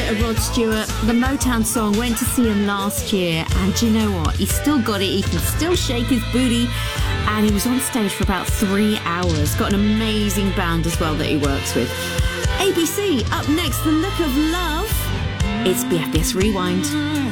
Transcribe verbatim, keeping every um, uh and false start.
bit of Rod Stewart. The Motown song, went to see him last year, and do you know what? He's still got it. He can still shake his booty, and he was on stage for about three hours. Got an amazing band as well that he works with. A B C, up next, The Look of Love. It's B F B S Rewind.